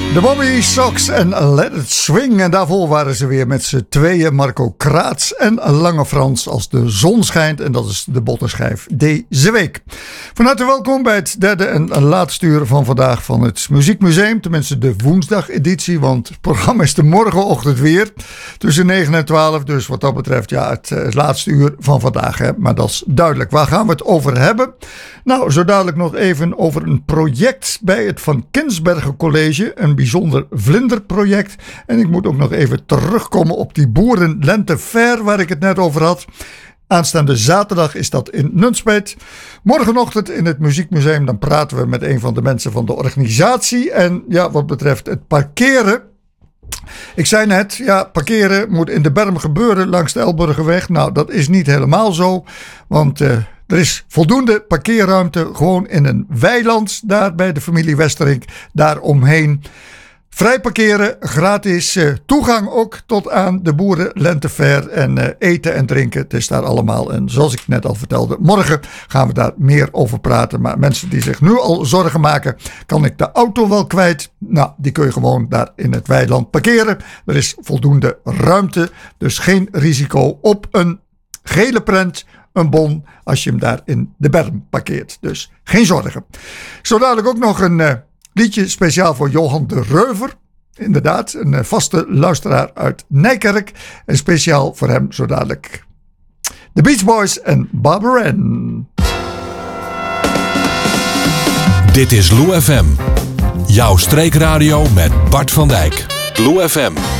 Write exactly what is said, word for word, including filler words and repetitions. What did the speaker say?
De Bobby Sox en Let It Swing. En daarvoor waren ze weer met z'n tweeën. Marco Kraats en Lange Frans als de zon schijnt. En dat is de bottenschijf deze week. Van harte welkom bij het derde en laatste uur van vandaag van het Muziekmuseum. Tenminste de woensdageditie. Want het programma is de morgenochtend weer. Tussen negen en twaalf. Dus wat dat betreft ja het, het laatste uur van vandaag. Hè. Maar dat is duidelijk. Waar gaan we het over hebben? Nou, zo dadelijk nog even over een project bij het Van Kensbergen College. Een bijzonder vlinderproject. En ik moet ook nog even terugkomen op die Boerenlentefair waar ik het net over had. Aanstaande zaterdag is dat in Nunspeet. Morgenochtend in het Muziekmuseum dan praten we met een van de mensen van de organisatie. En ja, wat betreft het parkeren. Ik zei net, ja, parkeren moet in de berm gebeuren langs de Elburgerweg. Nou, dat is niet helemaal zo, want uh, er is voldoende parkeerruimte gewoon in een weiland daar bij de familie Westerink daaromheen. Vrij parkeren, gratis uh, toegang ook tot aan de Boerenlentefair en uh, eten en drinken. Het is daar allemaal. En zoals ik net al vertelde, morgen gaan we daar meer over praten. Maar mensen die zich nu al zorgen maken, kan ik de auto wel kwijt? Nou, die kun je gewoon daar in het weiland parkeren. Er is voldoende ruimte, dus geen risico op een gele prent, een bon, als je hem daar in de berm parkeert. Dus geen zorgen. Zo dadelijk ook nog een Uh, liedje speciaal voor Johan de Reuver. Inderdaad, een vaste luisteraar uit Nijkerk. En speciaal voor hem zo dadelijk de Beach Boys en Barbara Ann. Dit is Lou F M. Jouw streekradio met Bart van Dijk. Lou F M.